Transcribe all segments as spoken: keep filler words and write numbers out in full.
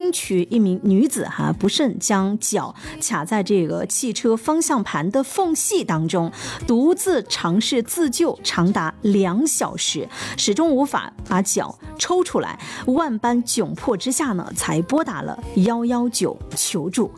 新区一名女子哈不慎将脚卡在这个汽车方向盘的缝隙当中，独自尝试自救长达两小时，始终无法把脚抽出来，万般窘迫之下呢，才拨打了一一九求助。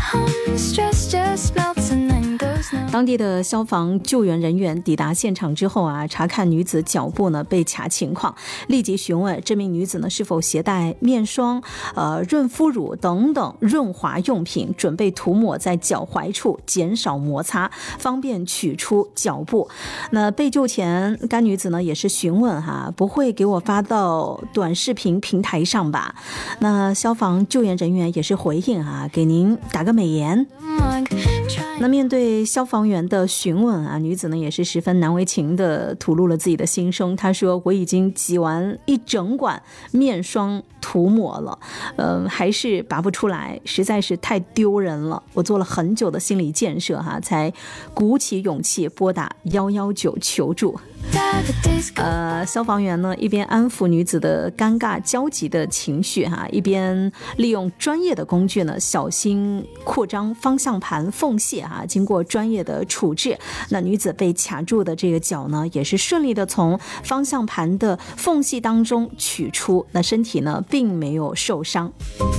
当地的消防救援人员抵达现场之后啊，查看女子脚部呢被卡情况，立即询问这名女子呢是否携带面霜、呃润肤乳等等润滑用品，准备涂抹在脚踝处，减少摩擦，方便取出脚部。那被救前，该女子呢也是询问哈，不会给我发到短视频平台上吧？那消防救援人员也是回应啊，给您打个美颜。那面对消防员的询问啊，女子呢也是十分难为情的吐露了自己的心声。她说：“我已经挤完一整管面霜涂抹了，呃，还是拔不出来，实在是太丢人了。我做了很久的心理建设哈，才鼓起勇气拨打一一九求助。”呃，消防员呢一边安抚女子的尴尬焦急的情绪哈，一边利用专业的工具呢，小心扩张方向盘缝隙哈。经过专业的处置，那女子被卡住的这个脚呢，也是顺利的从方向盘的缝隙当中取出，那身体呢并没有受伤。